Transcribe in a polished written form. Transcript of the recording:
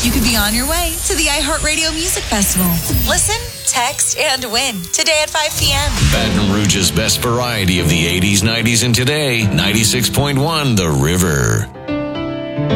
you could be on your way to the iHeartRadio Music Festival. Listen, text, and win today at 5 p.m. Baton Rouge's best variety of the 80s, 90s, and today. 96.1 The River.